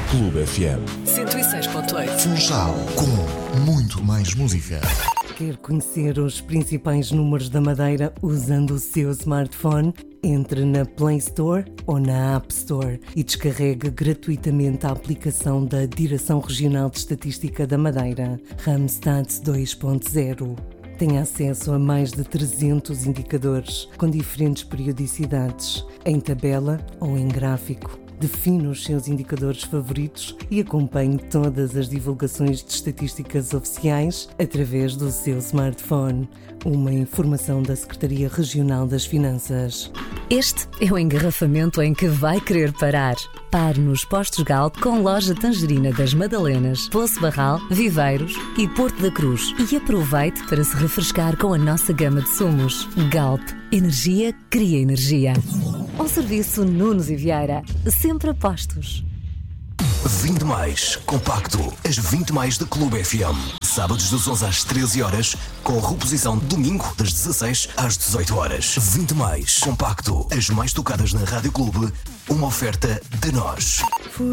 Clube FM 106.8. Funchal, com muito mais música. Quer conhecer os principais números da Madeira usando o seu smartphone? Entre na Play Store ou na App Store e descarregue gratuitamente a aplicação da Direção Regional de Estatística da Madeira, Randstad 2.0. Tem acesso a mais de 300 indicadores com diferentes periodicidades, em tabela ou em gráfico. Define os seus indicadores favoritos e acompanhe todas as divulgações de estatísticas oficiais através do seu smartphone. Uma informação da Secretaria Regional das Finanças. Este é o engarrafamento em que vai querer parar. Pare nos postos Galp com loja Tangerina das Madalenas, Poço Barral, Viveiros e Porto da Cruz. E aproveite para se refrescar com a nossa gama de sumos. Galp. Energia cria energia. Ao serviço Nunes e Vieira. Sempre a postos. 20 mais, compacto, as 20 mais da Clube FM. Sábados das 11 às 13 horas, com reposição domingo das 16 às 18 horas. 20 mais, compacto, as mais tocadas na Rádio Clube, uma oferta de nós.